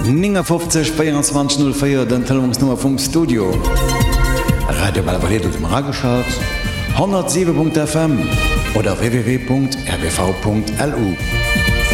50 den Telefonsnummer vom Studio. Radio Balavalet dem Rageschaut 107.fm oder www.rbv.lu.